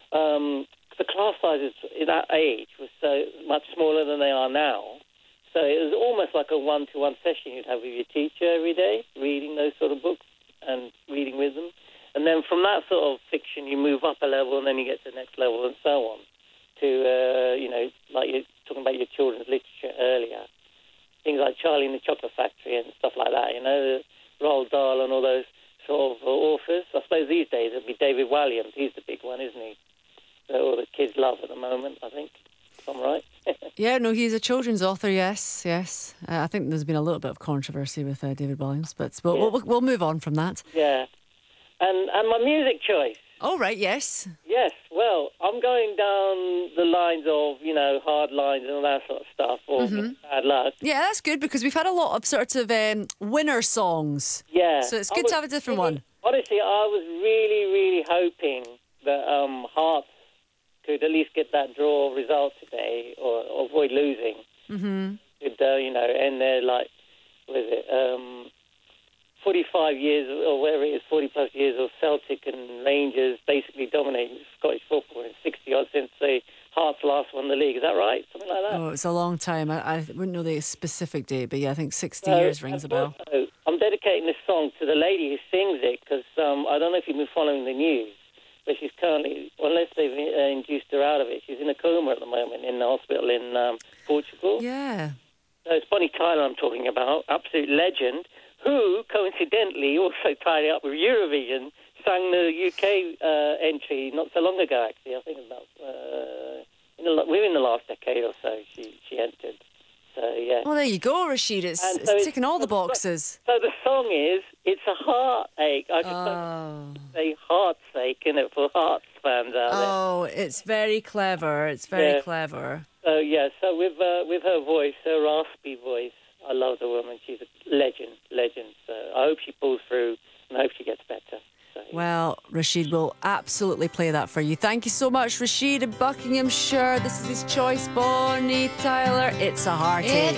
the class sizes at that age was so much smaller than they are now. So it was almost like a one-to-one session you'd have with your teacher every day, reading those sort of books and reading with them. And then from that sort of fiction, you move up a level, and then you get to the next level, and so on. To, like you're talking about your children's literature earlier. Things like Charlie and the Chocolate Factory and stuff like that, Roald Dahl and all those sort of authors. I suppose these days it'd be David Walliams. He's the big one, isn't he? That all the kids love at the moment, I think. If I'm right. Yeah, no, he's a children's author, yes. I think there's been a little bit of controversy with David Walliams, but we'll move on from that. Yeah. And my music choice. Oh, right, yes. Yes, well, I'm going down the lines of, hard lines and all that sort of stuff, or bad luck. Yeah, that's good, because we've had a lot of sort of winner songs. Yeah. So it's good to have a different one. Honestly, I was really, really hoping that Hearts could at least get that draw result today, or avoid losing. Mm-hmm. Could, end there like, 45 years, or whatever it is, 40-plus years of Celtic and Rangers basically dominating Scottish football, and 60-odd since the Hearts last won the league. Is that right? Something like that? Oh, it's a long time. I wouldn't know the specific date, but yeah, I think 60 years rings a bell. I'm dedicating this song to the lady who sings it, because I don't know if you've been following the news, but she's currently, unless they've induced her out of it, she's in a coma at the moment in the hospital in Portugal. Yeah. So it's Bonnie Tyler I'm talking about, absolute legend, who, coincidentally, also tied it up with Eurovision, sang the UK entry not so long ago, actually. I think it was about within the last decade or so she entered. So, yeah. Well, there you go, Rashid. It's ticking all the boxes. So the song is, It's a Heartache. I could say Heartsake, innit, for Hearts fans out there. Oh, it's very clever. It's very clever. So, so with her voice, her raspy voice, I love the woman. She's a legend. So I hope she pulls through, and I hope she gets better. So, well, Rashid will absolutely play that for you. Thank you so much, Rashid in Buckinghamshire. This is his choice, Bonnie Tyler. It's a Heartache.